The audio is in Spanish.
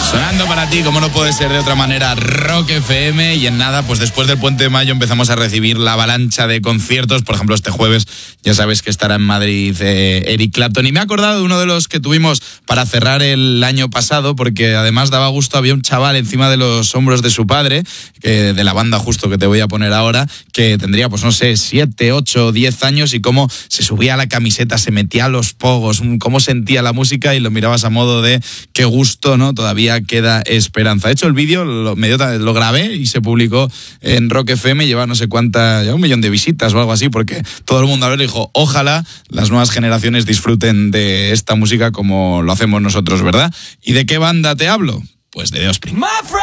Sonando para ti, como no puede ser de otra manera, Rock FM. Y en nada, pues después del Puente de Mayo empezamos a recibir la avalancha de conciertos. Por ejemplo, este jueves ya sabes que estará en Madrid Eric Clapton. Y me he acordado de uno de los que tuvimos para cerrar el año pasado, porque además daba gusto, había un chaval encima de los hombros de su padre, de la banda justo que te voy a poner ahora, que tendría, pues no sé, 7, 8, 10 años, y cómo se subía a la camiseta, se metía a los pogos, cómo sentía la música y lo mirabas a modo de qué gusto, ¿no? Todavía queda esperanza. De hecho, el vídeo lo grabé y se publicó en Rock FM, lleva no sé cuánta, ya 1 millón de visitas o algo así, porque todo el mundo a ver dijo, ojalá las nuevas generaciones disfruten de esta música como lo hacemos nosotros, ¿verdad? ¿Y de qué banda te hablo? Pues de The Offspring.